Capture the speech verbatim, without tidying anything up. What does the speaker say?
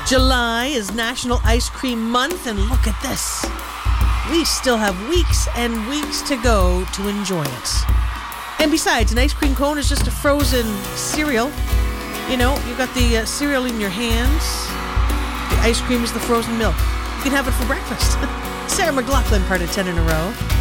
July is National Ice Cream Month, and look at this. We still have weeks and weeks to go to enjoy it. And besides, an ice cream cone is just a frozen cereal. You know, you've got the uh, cereal in your hands. The ice cream is the frozen milk. You can have it for breakfast. Sarah McLachlan, part of ten in a row.